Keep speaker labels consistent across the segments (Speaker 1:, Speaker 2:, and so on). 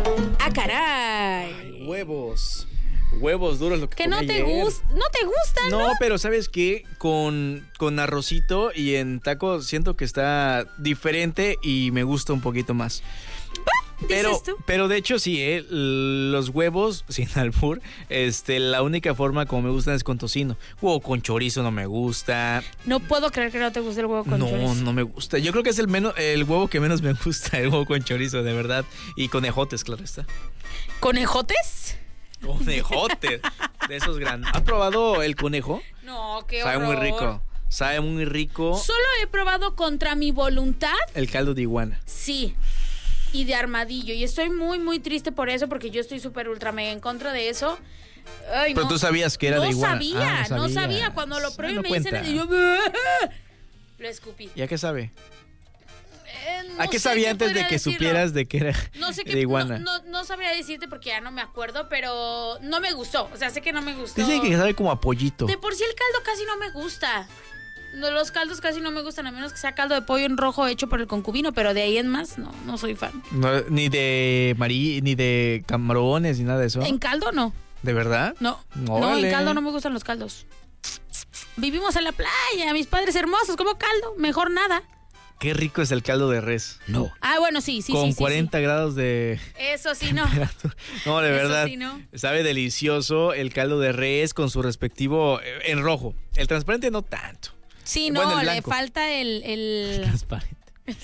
Speaker 1: ¡Ah, caray!
Speaker 2: Huevos. Huevos duros lo que
Speaker 1: Que no
Speaker 2: comí
Speaker 1: te
Speaker 2: ayer.
Speaker 1: gustan, ¿no?
Speaker 2: No, pero ¿sabes qué? Con arrocito y en taco siento que está diferente y me gusta un poquito más.
Speaker 1: ¿Dices tú?
Speaker 2: Pero de hecho sí, los huevos, sin albur, la única forma como me gustan es con tocino. Huevo con chorizo no me gusta.
Speaker 1: No puedo creer que no te guste el huevo con chorizo.
Speaker 2: No me gusta. Yo creo que es el huevo que menos me gusta, el huevo con chorizo, de verdad. Y conejotes, claro está.
Speaker 1: ¿Conejotes?
Speaker 2: Conejotes, de esos grandes. ¿Has probado el conejo?
Speaker 1: No, qué
Speaker 2: Sabe
Speaker 1: horror.
Speaker 2: muy rico. Sabe muy rico.
Speaker 1: Solo he probado contra mi voluntad.
Speaker 2: El caldo de iguana.
Speaker 1: Sí. Y de armadillo. Y estoy muy, muy triste por eso, porque yo estoy súper ultra mega en contra de eso. Ay,
Speaker 2: Pero
Speaker 1: no.
Speaker 2: tú sabías que era de iguana.
Speaker 1: No sabía. Cuando lo pruebo y me
Speaker 2: cuenta.
Speaker 1: dicen, y yo lo escupí.
Speaker 2: ¿Y a qué sabe?
Speaker 1: No
Speaker 2: ¿A qué
Speaker 1: sé
Speaker 2: sabía antes de
Speaker 1: podría
Speaker 2: que
Speaker 1: decirlo.
Speaker 2: supieras de que era
Speaker 1: No sé qué,
Speaker 2: de iguana?
Speaker 1: no sabría decirte porque ya no me acuerdo, pero no me gustó. O sea, sé que no me gustó.
Speaker 2: Dicen que sabe como a pollito.
Speaker 1: De por sí el caldo casi no me gusta. No, los caldos casi no me gustan, a menos que sea caldo de pollo en rojo hecho por el concubino, pero de ahí en más, no soy fan.
Speaker 2: No, ni de ni de camarones, ni nada de eso.
Speaker 1: ¿En caldo no?
Speaker 2: ¿De verdad?
Speaker 1: No,
Speaker 2: Órale.
Speaker 1: en caldo no me gustan los caldos. Vivimos en la playa, mis padres hermosos, como caldo, mejor nada.
Speaker 2: Qué rico es el caldo de res.
Speaker 1: No. Ah, bueno, sí.
Speaker 2: Con
Speaker 1: sí,
Speaker 2: 40 grados de
Speaker 1: Eso sí, no.
Speaker 2: temperatura. No, de
Speaker 1: Eso
Speaker 2: verdad.
Speaker 1: sí, no.
Speaker 2: Sabe delicioso el caldo de res con su respectivo en rojo. El transparente no tanto.
Speaker 1: Sí, no,
Speaker 2: Bueno, el
Speaker 1: le
Speaker 2: blanco.
Speaker 1: falta el
Speaker 2: Transparente.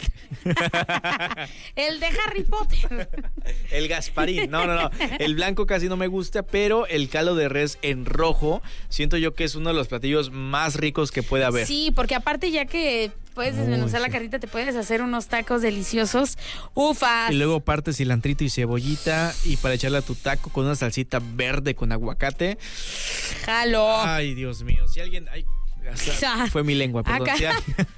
Speaker 1: el de Harry Potter.
Speaker 2: El Gasparín. No. El blanco casi no me gusta, pero el caldo de res en rojo siento yo que es uno de los platillos más ricos que puede haber.
Speaker 1: Sí, porque aparte ya que puedes desmenuzar la
Speaker 2: sí.
Speaker 1: carnita, te puedes hacer unos tacos deliciosos. Ufas.
Speaker 2: Y luego partes cilantrito y cebollita y para echarle a tu taco con una salsita verde con aguacate.
Speaker 1: Jalo.
Speaker 2: Ay, Dios mío. Si alguien... fue mi lengua, perdón.
Speaker 1: Acá.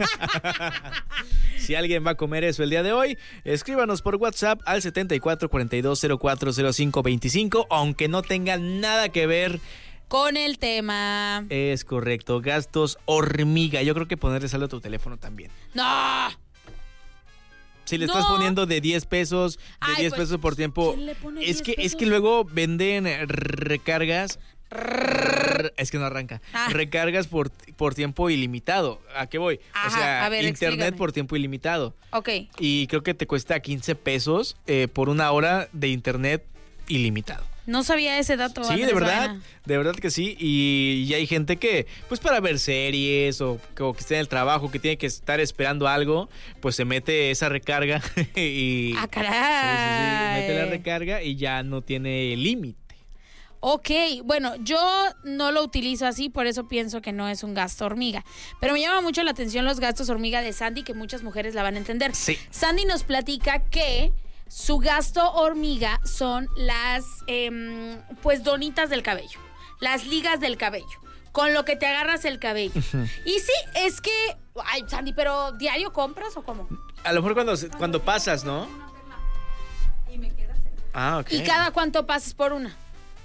Speaker 2: Si alguien va a comer eso el día de hoy, escríbanos por WhatsApp al 74 42 04 05 25, aunque no tenga nada que ver
Speaker 1: Con el tema.
Speaker 2: Es correcto, gastos hormiga. Yo creo que ponerle saldo a tu teléfono también.
Speaker 1: ¡No!
Speaker 2: Si le estás poniendo de 10 pesos, de 10 pesos por tiempo.
Speaker 1: ¿Quién le pone
Speaker 2: Es
Speaker 1: 10
Speaker 2: que
Speaker 1: pesos?
Speaker 2: luego venden recargas. Es que no arranca. Recargas por tiempo ilimitado. ¿A qué voy?
Speaker 1: Ajá,
Speaker 2: o sea,
Speaker 1: a ver,
Speaker 2: internet
Speaker 1: explícame.
Speaker 2: por tiempo ilimitado.
Speaker 1: Ok.
Speaker 2: Y creo que te cuesta 15 pesos por una hora de internet ilimitado.
Speaker 1: No sabía ese dato.
Speaker 2: Sí,
Speaker 1: Andrés Baena.
Speaker 2: de verdad que sí. Y hay gente que, pues para ver series o que esté en el trabajo, que tiene que estar esperando algo, pues se mete esa recarga y...
Speaker 1: ¡Ah, caray!
Speaker 2: Sí, mete la recarga y ya no tiene límite.
Speaker 1: Ok, bueno, yo no lo utilizo así, por eso pienso que no es un gasto hormiga. Pero me llama mucho la atención los gastos hormiga de Sandy, que muchas mujeres la van a entender.
Speaker 2: Sí.
Speaker 1: Sandy nos platica que su gasto hormiga son las, pues, donitas del cabello, las ligas del cabello, con lo que te agarras el cabello. Y sí, es que, ay, Sandy, pero ¿diario compras o cómo?
Speaker 2: A lo mejor cuando pasas, ¿no?
Speaker 1: Y me quedas en...
Speaker 2: Ah, ok.
Speaker 1: ¿Y cada cuánto pasas por una?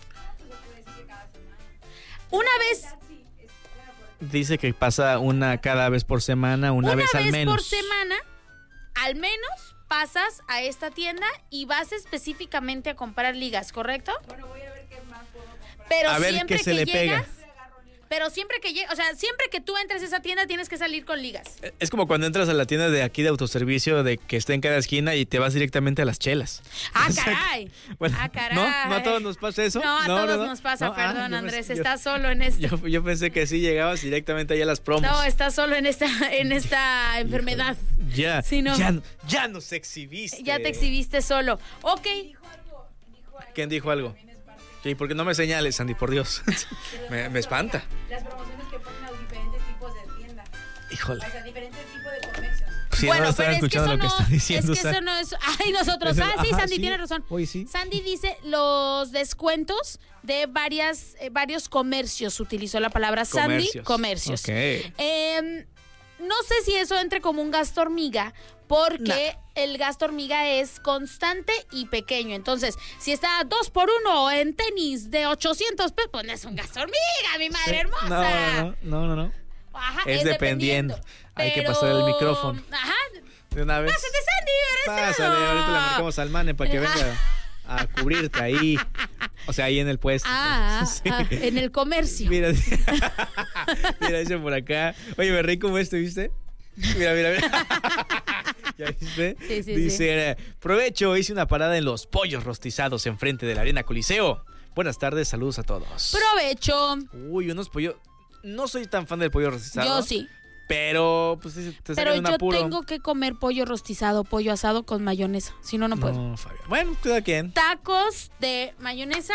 Speaker 1: Una vez...
Speaker 2: Dice que pasa una cada vez por semana, una vez al menos.
Speaker 1: por semana, al menos pasas a esta tienda y vas específicamente a comprar ligas, ¿correcto? Bueno, voy a ver qué más puedo comprar. Pero
Speaker 2: A ver
Speaker 1: siempre
Speaker 2: qué se
Speaker 1: que
Speaker 2: le
Speaker 1: llegas,
Speaker 2: pega.
Speaker 1: pero siempre que llegas, o sea, siempre que tú entres a esa tienda tienes que salir con ligas.
Speaker 2: Es como cuando entras a la tienda de aquí de autoservicio de que está en cada esquina y te vas directamente a las chelas.
Speaker 1: ¡Ah,
Speaker 2: O sea,
Speaker 1: caray!
Speaker 2: bueno,
Speaker 1: ¡Ah, caray!
Speaker 2: ¿No a todos nos pasa eso?
Speaker 1: No, a todos nos pasa,
Speaker 2: ¿No?
Speaker 1: perdón,
Speaker 2: yo
Speaker 1: Andrés,
Speaker 2: pensé-
Speaker 1: estás solo en esto.
Speaker 2: Yo pensé que sí llegabas directamente allá a las promos.
Speaker 1: No, estás solo en esta enfermedad.
Speaker 2: Ya,
Speaker 1: Sí, no.
Speaker 2: ya nos exhibiste.
Speaker 1: Ya te exhibiste solo. Ok.
Speaker 2: ¿Quién dijo algo? Sí, porque no me señales, Sandy, por Dios. me espanta.
Speaker 3: Las promociones que ponen a diferentes tipos de tiendas.
Speaker 2: Híjole.
Speaker 3: O sea, diferentes tipos de comercios.
Speaker 2: Sí,
Speaker 1: Bueno,
Speaker 2: no están
Speaker 1: pero es que
Speaker 2: escuchando
Speaker 1: eso
Speaker 2: lo que
Speaker 1: no,
Speaker 2: están diciendo.
Speaker 1: es que eso no es... Ay, nosotros.
Speaker 2: Eso-
Speaker 1: Ah, sí,
Speaker 2: ajá,
Speaker 1: Sandy
Speaker 2: sí.
Speaker 1: tiene razón.
Speaker 2: Hoy sí.
Speaker 1: Sandy dice los descuentos de varios comercios. Utilizó la palabra Sandy. Comercios.
Speaker 2: Ok.
Speaker 1: No sé si eso entre como un gasto hormiga, porque el gasto hormiga es constante y pequeño. Entonces, si está 2x1 en tenis de 800 pesos, pues no es un gasto hormiga, mi madre hermosa.
Speaker 2: No.
Speaker 1: Ajá,
Speaker 2: Es dependiendo. Hay que pasar el micrófono.
Speaker 1: Ajá.
Speaker 2: De una vez.
Speaker 1: Pásate, Sandy, eres
Speaker 2: Pásale, ahorita le marcamos al Mane para que venga a cubrirte ahí. O sea, ahí en el puesto. Sí.
Speaker 1: En el comercio.
Speaker 2: Mira, mira, dice por acá. Oye, me reí como ¿viste? Mira. ¿Ya viste?
Speaker 1: Sí.
Speaker 2: Dice, provecho, hice una parada en los pollos rostizados enfrente de la Arena Coliseo. Buenas tardes, saludos a todos.
Speaker 1: Provecho.
Speaker 2: Uy, unos pollos. No soy tan fan del pollo rostizado.
Speaker 1: Yo sí.
Speaker 2: Pero, pues, te
Speaker 1: Pero
Speaker 2: sacan un
Speaker 1: yo
Speaker 2: apuro.
Speaker 1: tengo que comer pollo rostizado, pollo asado con mayonesa. Si no, no puedo.
Speaker 2: No, Fabián. Bueno, cada quien.
Speaker 1: Tacos de mayonesa.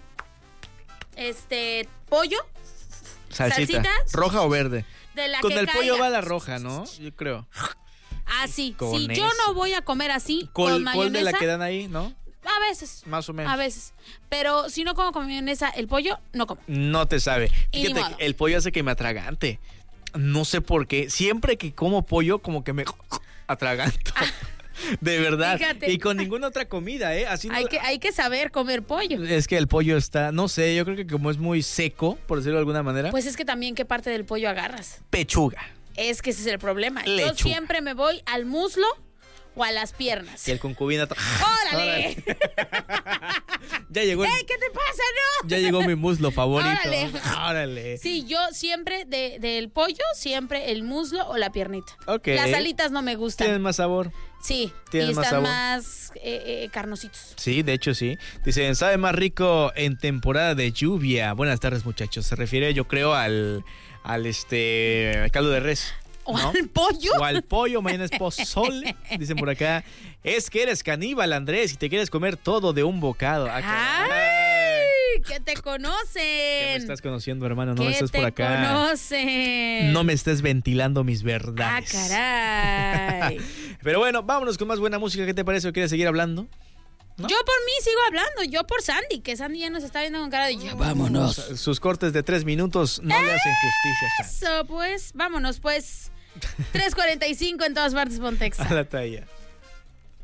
Speaker 1: Pollo.
Speaker 2: Salsita.
Speaker 1: Salsita.
Speaker 2: ¿Roja o verde?
Speaker 1: De la
Speaker 2: Con
Speaker 1: que
Speaker 2: el pollo
Speaker 1: caiga.
Speaker 2: va la roja, ¿no? Yo creo.
Speaker 1: Así.
Speaker 2: Con
Speaker 1: Si yo
Speaker 2: eso.
Speaker 1: no voy a comer así,
Speaker 2: Col
Speaker 1: con
Speaker 2: de
Speaker 1: mayonesa.
Speaker 2: la que dan ahí, ¿no?
Speaker 1: A veces.
Speaker 2: Más o menos.
Speaker 1: A veces. Pero si no como con mayonesa el pollo, no como.
Speaker 2: No te sabe.
Speaker 1: Y ni
Speaker 2: Fíjate,
Speaker 1: modo.
Speaker 2: el pollo hace que me atragante. No sé por qué. Siempre que como pollo, como que me atraganto. De verdad.
Speaker 1: Fíjate.
Speaker 2: Y con ninguna otra comida, ¿eh? Así no-
Speaker 1: Hay que saber comer pollo.
Speaker 2: Es que el pollo está, no sé, yo creo que como es muy seco, por decirlo de alguna manera.
Speaker 1: Pues es que también qué parte del pollo agarras.
Speaker 2: Pechuga.
Speaker 1: Es que ese es el problema. Yo
Speaker 2: Lechuga.
Speaker 1: siempre me voy al muslo o a las piernas.
Speaker 2: Y el concubina.
Speaker 1: ¡Órale!
Speaker 2: Ya llegó.
Speaker 1: ¡Ey, qué te pasa, no!
Speaker 2: Ya llegó mi muslo favorito.
Speaker 1: Órale.
Speaker 2: Órale.
Speaker 1: Sí, yo siempre del pollo, siempre el muslo o la piernita.
Speaker 2: Ok.
Speaker 1: Las alitas no me gustan.
Speaker 2: Tienen más sabor.
Speaker 1: Sí,
Speaker 2: tienen
Speaker 1: y
Speaker 2: más
Speaker 1: están
Speaker 2: sabor.
Speaker 1: más carnositos.
Speaker 2: Sí, de hecho sí. Dicen, sabe más rico en temporada de lluvia. Buenas tardes, muchachos. Se refiere, yo creo, al caldo de res.
Speaker 1: O
Speaker 2: ¿no?
Speaker 1: al pollo.
Speaker 2: O al pollo, mañana es pozole. Dicen por acá. Es que eres caníbal, Andrés, y te quieres comer todo de un bocado. Ah, caray.
Speaker 1: ¡Ay! ¡Que te
Speaker 2: ¿Qué me
Speaker 1: conocen!
Speaker 2: estás conociendo, hermano? No
Speaker 1: ¡Que
Speaker 2: estés
Speaker 1: te
Speaker 2: por acá.
Speaker 1: conocen!
Speaker 2: No me estés ventilando mis
Speaker 1: ¡Ah,
Speaker 2: verdades.
Speaker 1: caray!
Speaker 2: Pero bueno, vámonos con más buena música. ¿Qué te parece? ¿O quieres seguir hablando? ¿No?
Speaker 1: Yo por mí sigo hablando, yo por Sandy, que Sandy ya nos está viendo con cara de ya vámonos.
Speaker 2: Sus cortes de 3 minutos no le hacen justicia, Sandy.
Speaker 1: Eso, pues, vámonos, pues. 3:45 en todas partes, Pontexa.
Speaker 2: A la talla.